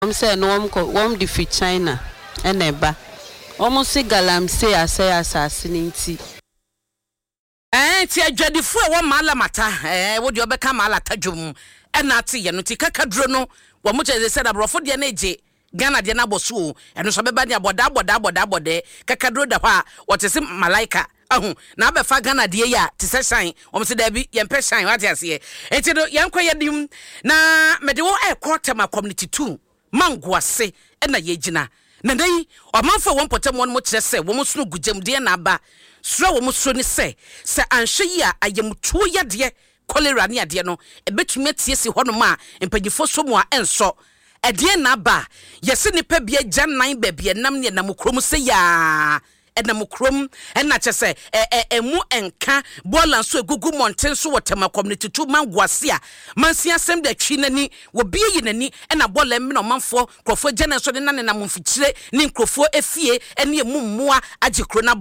I'm saying no one defeat China and eba. Almost say galamsey assassin. Ti adwade fu e wo mala mata wo de obeka mala tadwom na ate ye no ti kakadro no wo mo cheze said abrofo de na eje Ghana de na boso eno so beba ne aboda kakadro da hwa wo te se malaika ahu na abefa Ghana de ya te se shine wo se da bi ye mpe shine what ase enti do ye nkwa yedim na mede wo ekotema community 2 mangoase na ye gina na dai omanfo won potem won mo kire se wo mo sunu gugem de na aba sura wo mo so ni se anhwe yi a ayemtuo yade cholera ne ade no ebetumi atie si hono ma empagifo so mo a enso ade na aba yesi ni pa bia gyanan ba bia nam ne na mukrom se ya enamukrom na chese emu enka bolan so egugu mountain so wotema community 2 mangoase a mansia sem da twi nani wo bie yi nani na bolan me no manfo krofo gyanan so de na mumfikire ni krofo efie ene emu mmoa agikro na